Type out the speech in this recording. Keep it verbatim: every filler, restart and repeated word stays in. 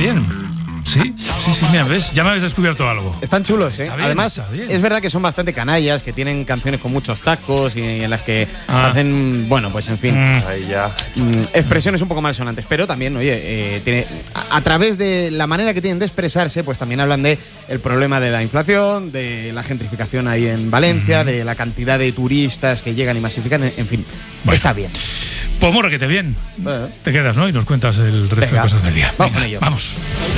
bien. Sí, sí, sí, mira, ¿ves? Ya me habéis descubierto algo. Están chulos, ¿eh? Bien, Además, es verdad que son bastante canallas, que tienen canciones con muchos tacos y en las que ah. hacen, bueno, pues en fin, mm. ahí ya. expresiones un poco malsonantes. Pero también, oye, eh, tiene, a, a través de la manera que tienen de expresarse, pues también hablan de el problema de la inflación, de la gentrificación ahí en Valencia, mm. de la cantidad de turistas que llegan y masifican, en, en fin, bueno. está bien. Pues morrequete bien. Bueno. Te quedas, ¿no? Y nos cuentas el resto Venga. de cosas del día. Vamos Venga, con ello. Vamos.